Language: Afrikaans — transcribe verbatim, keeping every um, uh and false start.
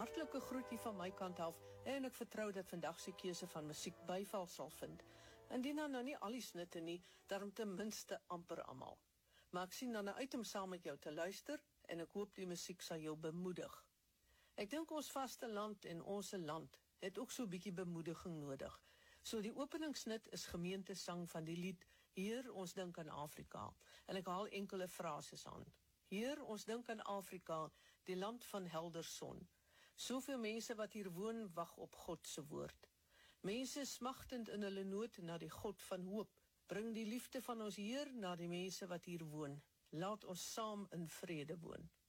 hartlike groetie van my kant af en ek vertrou dat vandag se keuse van musiek byval sal vind. Indien dan nou nie al die snitte nie, daarom ten minste amper almal. Maar ek sien dan uit om saam met jou te luister en ek hoop die musiek sal jou bemoedig. Ek dink ons vaste land en ons land het ook so 'n bietjie bemoediging nodig. So die openingsnit is gemeentesang van die lied Heer, ons dink aan Afrika. En ek haal enkele frases aan. Heer, ons dink aan Afrika, die land van helder son. Soveel mense wat hier woon, wag op God se woord. Mense smagtend in hulle nood na die God van hoop. Bring die liefde van ons Heer na die mense wat hier woon. Laat ons saam in vrede woon.